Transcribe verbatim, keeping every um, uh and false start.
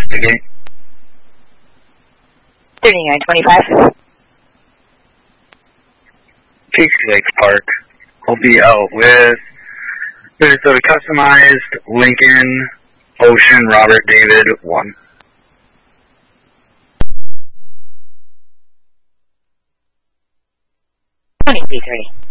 investigate. thirty-nine twenty-five. Casey Lakes Park. I'll be out with Minnesota Customized, Lincoln, Ocean, Robert, David, one. twenty-three thirty.